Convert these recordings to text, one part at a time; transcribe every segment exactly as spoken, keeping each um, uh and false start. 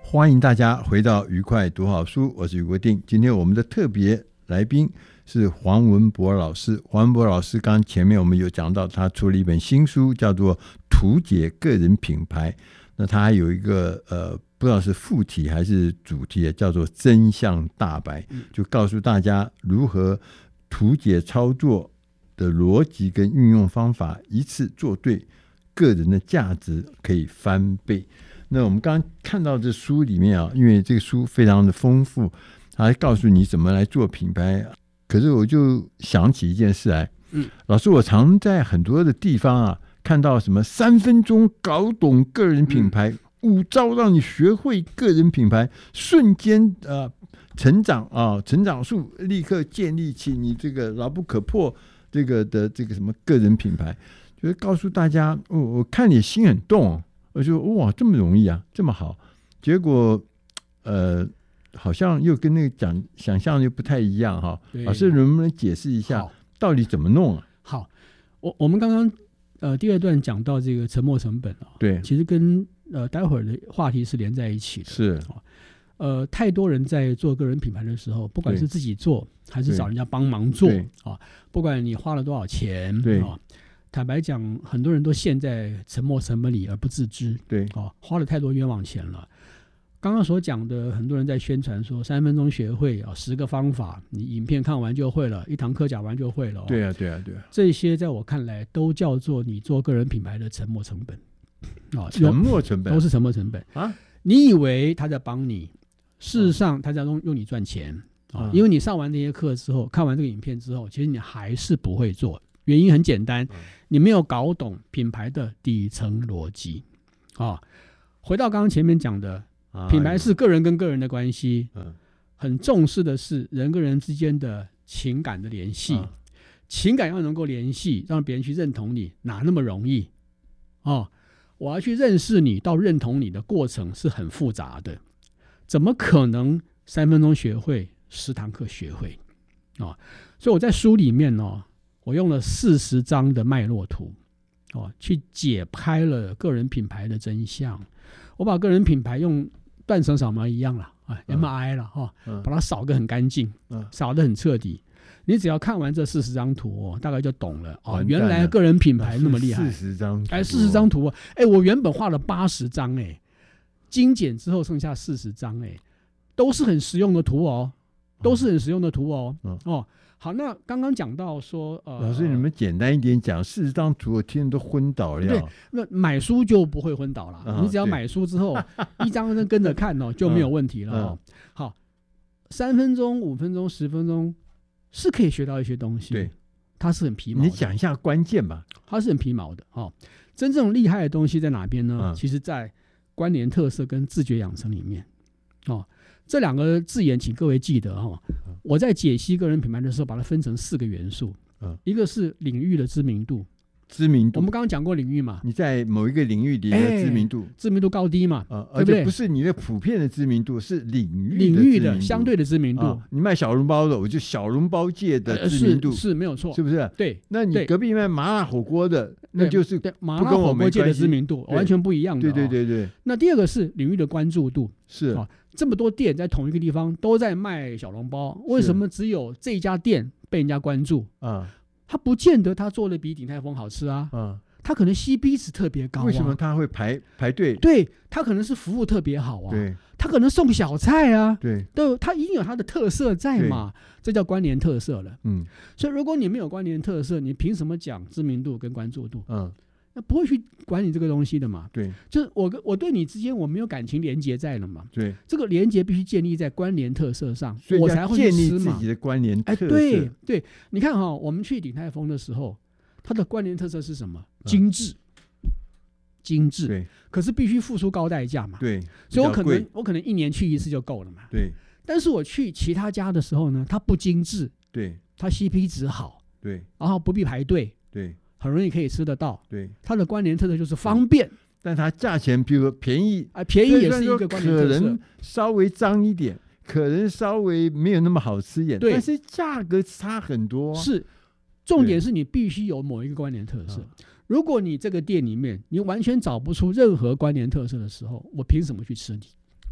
欢迎大家回到愉快读好书，我是余国定。今天我们的特别来宾是黄文博老师。黄文博老师刚前面我们有讲到，他出了一本新书，叫做《图解个人品牌》。那他还有一个呃，不知道是副题还是主题，叫做“真相大白”，就告诉大家如何图解操作的逻辑跟运用方法，一次做对，个人的价值可以翻倍。那我们刚刚看到这书里面啊，因为这个书非常的丰富，它还告诉你怎么来做品牌。可是我就想起一件事来，嗯，老师，我常在很多的地方啊看到什么三分钟搞懂个人品牌，嗯、五招让你学会个人品牌，瞬间呃成长啊，成长数立刻建立起你这个牢不可破这个的这个什么个人品牌，就是告诉大家，哦、我看你心很动。我说哇，这么容易啊，这么好，结果呃，好像又跟那个讲想象又不太一样哈。老师能不能解释一下到底怎么弄啊？ 好，我我们刚刚呃第二段讲到这个沉没成本啊， 对， 其实跟呃待会儿的话题是连在一起的。 是， 呃，太多人在做个人品牌的时候，不管是自己做还是找人家帮忙做啊，不管你花了多少钱， 对啊。坦白讲，很多人都陷在沉没成本里而不自知， 对， 哦，花了太多冤枉钱了。刚刚所讲的，很多人在宣传说三分钟学会啊，十个方法，你影片看完就会了，一堂课讲完就会了、哦。 对啊，对啊，对啊，这些在我看来都叫做你做个人品牌的沉没成本啊、哦，沉没成本都是沉没成本啊！你以为他在帮你，事实上他在用用你赚钱啊、哦嗯，因为你上完这些课之后，看完这个影片之后，其实你还是不会做。原因很简单，你没有搞懂品牌的底层逻辑啊。回到刚刚前面讲的，品牌是个人跟个人的关系，很重视的是人跟人之间的情感的联系，情感要能够联系，让别人去认同你，哪那么容易啊？我要去认识你到认同你的过程是很复杂的，怎么可能三分钟学会，十堂课学会啊？所以我在书里面呢、哦。我用了四十张的脉络图、哦、去解开了个人品牌的真相。我把个人品牌用断层扫描一样了、啊嗯、M R I 了、哦嗯、把它扫得很干净、嗯、扫得很彻底。你只要看完这四十张图、哦、大概就懂了、哦、原来个人品牌那么厉害。 四十张图， 哎，四十张图、哦哎、我原本画了八十张，哎，精简之后剩下四十张，哎，都是很实用的图哦，都是很实用的图哦。嗯、哦。好，那刚刚讲到说，呃， 老师，你们简单一点讲，四十张图我听人都昏倒了。 对，那买书就不会昏倒了。哦、你只要买书之后，一张张跟着看哦，就没有问题了哦。嗯、好，三分钟、五分钟、十分钟是可以学到一些东西。 对， 它是很皮毛的。 你讲一下关键吧。 它是很皮毛的哦。真正厉害的东西在哪边呢？嗯、其实在关联特色跟自觉养成里面哦。这两个字眼，请各位记得哈、哦。我在解析个人品牌的时候，把它分成四个元素。嗯、一个是领域的知名度， 知名度。 我们刚刚讲过领域嘛， 你在某一个领域里的知名度， 欸、知名度高低嘛， 呃、对不对？而且不是你的普遍的知名度，是领域的领域的相对的知名度。 啊、你卖小笼包的，我就小笼包界的知名度， 呃、是, 是没有错， 是不是？ 对。 那你隔壁卖麻辣火锅的，那就是麻辣火锅界的知名度完全不一样的、哦。 对对对对。 那第二个是领域的关注度， 是啊。 这么多店在同一个地方都在卖小笼包，为什么只有这一家店被人家关注啊？他不见得他做的比鼎泰丰好吃啊，啊他可能 C P 值特别高、啊、 为什么他会排排队？ 对，他可能是服务特别好啊， 对， 他可能送小菜啊， 对， 都他一定有他的特色在嘛，这叫关联特色了。嗯，所以如果你没有关联特色，你凭什么讲知名度跟关注度？嗯。那不会去管你这个东西的嘛？ 对， 就是我我对你之间我没有感情连结在了嘛？ 对， 这个连结必须建立在关联特色上， 所以我才会建立自己的关联特色。 哎，对对，你看哈、哦，我们去鼎泰丰的时候，它的关联特色是什么？精致，嗯、精致。 对， 可是必须付出高代价嘛。 对， 所以我可能我可能一年去一次就够了嘛。 对， 但是我去其他家的时候呢，它不精致， 对， 它 C P 值好， 对， 然后不必排队， 对。 很容易可以吃得到， 对， 它的关联特色就是方便， 但它价钱比如说便宜啊，便宜也是一个关联特色， 可能稍微脏一点，可能稍微没有那么好吃一点，但是价格差很多。 是，重点是你必须有某一个关联特色。如果你这个店里面你完全找不出任何关联特色的时候，我凭什么去吃你？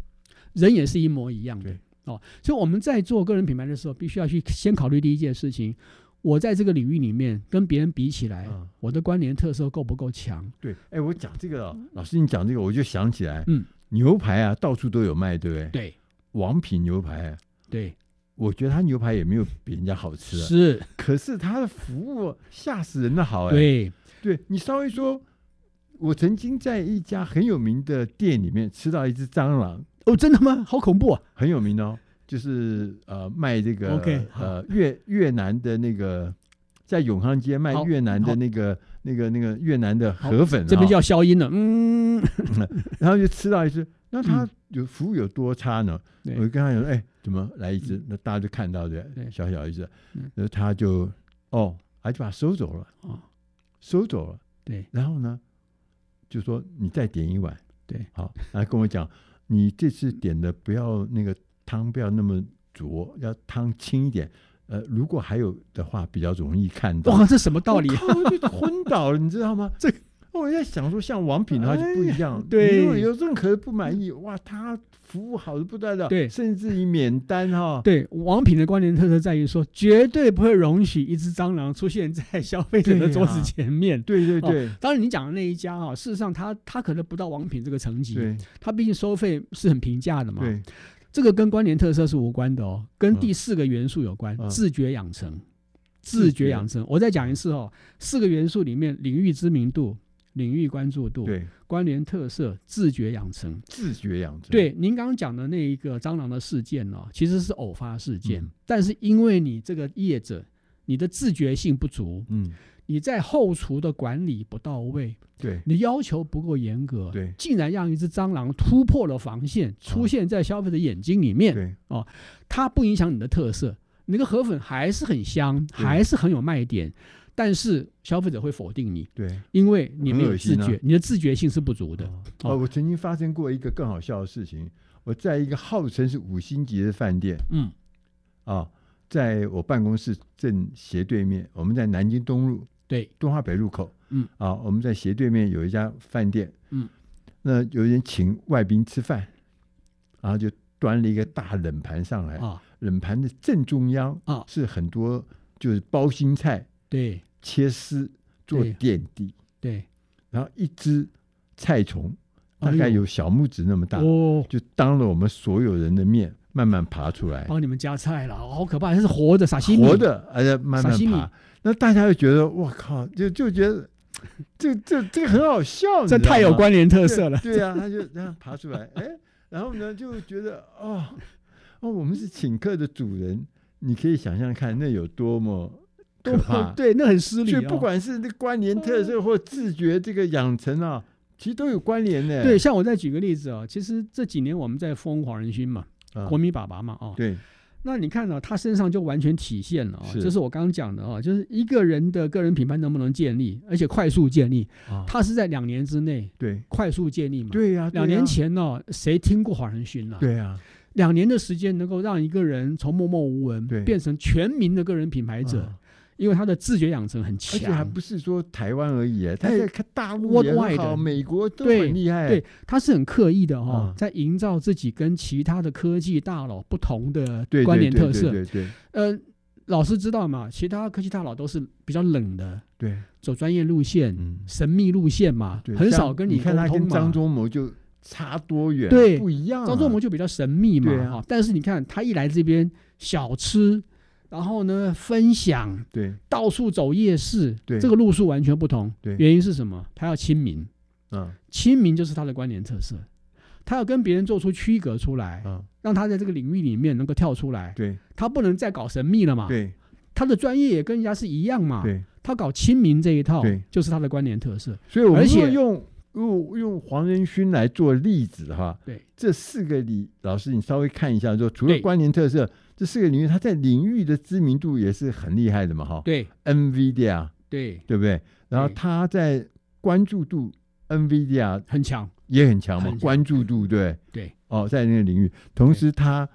人也是一模一样的对哦。所以我们在做个人品牌的时候，必须要去先考虑第一件事情。我在这个领域里面跟别人比起来，嗯、我的关联特色够不够强？ 对，哎，我讲这个、哦，老师你讲这个，我就想起来， 嗯， 牛排啊，到处都有卖，对不对？ 对， 王品牛排、啊， 对， 我觉得他牛排也没有比人家好吃、啊， 是， 可是他的服务吓死人的好、哎， 对， 对你稍微说，我曾经在一家很有名的店里面吃到一只蟑螂， 哦，真的吗？好恐怖啊！ 很有名哦。就是呃卖这个 okay, 呃越越南的那个，在永康街卖越南的那个那个那个越南的河粉， 这边叫消音了，嗯， 然后就吃到一只，那他有服务有多差呢？ 嗯、 我就跟他讲，哎、欸，怎么来一只？那大家就看到的，小小一只，那他就哦，他就把它收走了，哦，收走了， 对， 然后呢，就说你再点一碗， 对， 好，然后跟我讲，你这次点的不要那个。汤不要那么浊，要汤轻一点。呃，如果还有的话，比较容易看到。 哇，这什么道理？ 我就昏倒了，你知道吗？这我在想说，像王品的话就不一样。 哎、对， 如果有任何不满意，哇，他服务好的不得了， 对， 甚至于免单哈、哦。 对，王品的关联特色在于说，绝对不会容许一只蟑螂出现在消费者的桌子前面。 对、啊、对对对、 哦。当然，你讲的那一家啊，事实上他他可能不到王品这个层级， 对， 他毕竟收费是很平价的嘛。 对。 这个跟关联特色是无关的哦，跟第四个元素有关，嗯、自觉养成。自觉养成，我再讲一次哦，四个元素里面，领域知名度、领域关注度、 对， 关联特色、自觉养成。 自觉养成。 对，您刚刚讲的那一个蟑螂的事件呢、哦，其实是偶发事件， 嗯、 但是因为你这个业者，你的自觉性不足， 嗯， 你在后厨的管理不到位。 对， 你要求不够严格， 对， 竟然让一只蟑螂突破了防线，出现在消费者眼睛里面， 对， 哦，它不影响你的特色，你那个河粉还是很香，还是很有卖点，但是消费者会否定你， 对， 因为你没有自觉， 啊、 你的自觉性是不足的。 哦，哦我曾经发生过一个更好笑的事情，我在一个号称是五星级的饭店， 嗯， 啊，在我办公室正斜对面，我们在南京东路。 对， 敦化北路口， 嗯， 啊，我们在斜对面有一家饭店， 嗯， 那有人请外宾吃饭，然后就端了一个大冷盘上来， 啊， 冷盘的正中央啊是很多就是包心菜， 对， 切丝做垫底， 对， 然后一只菜虫大概有小拇指那么大， 哦， 就当了我们所有人的面慢慢爬出来， 帮你们加菜了，好可怕，它是活的沙西米， 活的，而且慢慢爬。那大家就觉得我靠，就就觉得这这这个很好笑， 这太有关联特色了。 对呀、啊，他就这样爬出来，哎，然后呢就觉得哦哦，我们是请客的主人，你可以想象看那有多么可怕， 对，那很失礼、哦。 就不管是那关联特色或自觉这个养成啊，其实都有关联的。 对，像我再举个例子啊、哦，其实这几年我们在封黄仁勋嘛，啊、国民爸爸嘛，哦， 对。 那你看呢、哦，他身上就完全体现了啊、哦，就是我刚刚讲的啊、哦，就是一个人的个人品牌能不能建立，而且快速建立，啊、他是在两年之内对快速建立嘛？ 对呀、啊， 两年前呢、哦，谁听过黄仁勋啊？ 对呀、啊， 两年的时间能够让一个人从默默无闻变成全民的个人品牌者。啊，因为他的自觉养成很强， 而且还不是说台湾而已，他在大陆也很好，美国都很厉害。 对，他是很刻意的哈、哦嗯，在营造自己跟其他的科技大佬不同的关联特色。 对对对对对。 呃，老师知道嘛？其他科技大佬都是比较冷的， 对， 走专业路线、嗯、神秘路线嘛，很少跟你沟通嘛。 你看他跟张忠谋就差多远？ 对， 不一样、啊。 张忠谋就比较神秘嘛， 对啊。 但是你看他一来这边小吃。然后呢，分享， 对， 到处走夜市， 对， 这个路数完全不同。 对， 原因是什么？他要亲民， 嗯， 亲民就是他的关联特色，他要跟别人做出区隔出来， 嗯， 让他在这个领域里面能够跳出来。 对， 他不能再搞神秘了嘛。 对， 他的专业也跟人家是一样嘛。 对， 他搞亲民这一套， 对， 就是他的关联特色。 所以我们说用用用黄仁勋来做例子哈， 对， 这四个里老师你稍微看一下，说除了关联特色。这四个领域，它在领域的知名度也是很厉害的嘛，哈。 对 ，NVIDIA， 对， 对不对？然后它在关注度 ，NVIDIA 很强， 也很强嘛，关注度对对。 哦，在那个领域，同时它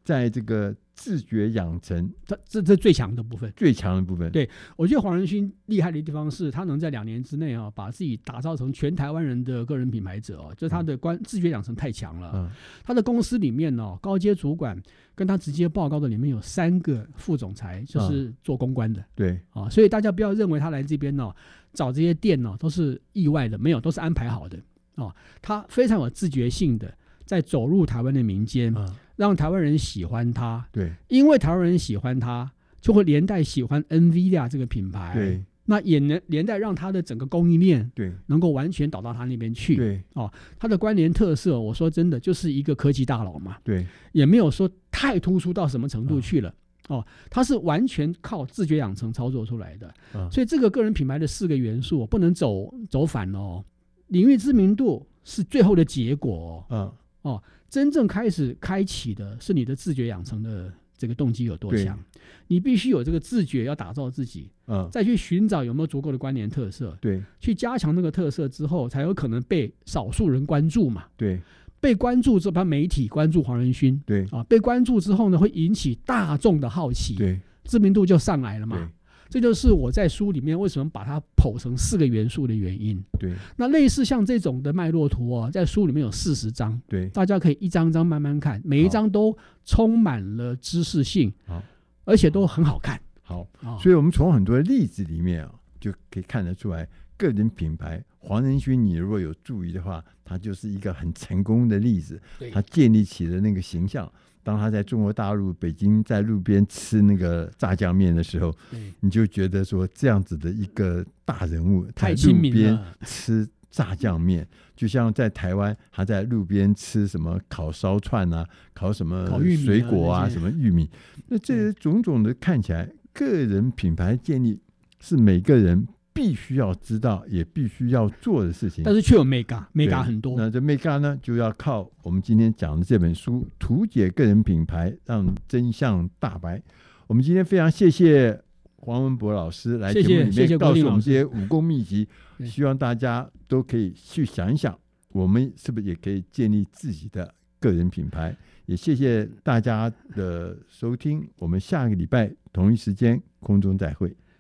在这个自觉养成， 这这这最强的部分， 最强的部分。 对，我觉得黄仁勋厉害的地方是他能在两年之内啊，把自己打造成全台湾人的个人品牌者哦，就是他的观自觉养成太强了。嗯、他的公司里面哦，高阶主管跟他直接报告的里面有三个副总裁，就是做公关的。嗯、 对啊，所以大家不要认为他来这边哦，找这些店哦都是意外的，没有，都是安排好的哦。他非常有自觉性的在走入台湾的民间。嗯，让台湾人喜欢他， 对， 因为台湾人喜欢他，就会连带喜欢 NVIDIA 这个品牌， 对， 那也能连带让他的整个供应链， 对， 能够完全导到他那边去， 对， 哦，他的关联特色，我说真的就是一个科技大佬嘛， 对， 也没有说太突出到什么程度去了，嗯、哦，他是完全靠自觉养成操作出来的，嗯、所以这个个人品牌的四个元素不能走走反哦，领域知名度是最后的结果，嗯。哦，真正开始开启的是你的自觉养成的这个动机有多强，你必须有这个自觉要打造自己，嗯，再去寻找有没有足够的关联特色， 对， 去加强那个特色之后，才有可能被少数人关注嘛， 对， 被关注之后，把媒体关注黄仁勋， 对啊，被关注之后呢，会引起大众的好奇， 对， 知名度就上来了嘛。这就是我在书里面为什么把它剖成四个元素的原因。 对， 那类似像这种的脉络图哦，在书里面有四十章， 对， 大家可以一张张慢慢看，每一张都充满了知识性，好，而且都很好看。 好，好，所以我们从很多例子里面啊，就可以看得出来，个人品牌黄仁勋，你如果有注意的话，他就是一个很成功的例子，他建立起了那个形象。当他在中国大陆北京在路边吃那个炸酱面的时候，你就觉得说这样子的一个大人物太亲民了， 在路边吃炸酱面，就像在台湾他在路边吃什么烤烧串啊，烤什么水果啊，什么玉米，那这些种种的看起来，个人品牌建立是每个人必须要知道也必须要做的事情， 但是却有 mega mega 很多。 那这 mega 呢，就要靠我们今天讲的这本书《图解个人品牌，让真相大白》。我们今天非常谢谢黄文博老师来节目里面告诉我们这些武功秘籍，希望大家都可以去想一想，我们是不是也可以建立自己的个人品牌。也谢谢大家的收听，我们下个礼拜同一时间空中再会。